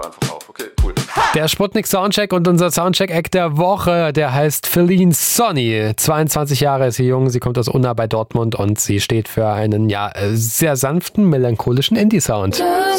War einfach auf. Okay, cool. Der Sputnik Soundcheck und unser Soundcheck-Act der Woche, der heißt Feline Sonny. 22 Jahre ist sie jung, sie kommt aus Unna bei Dortmund und sie steht für einen, sehr sanften, melancholischen Indie-Sound.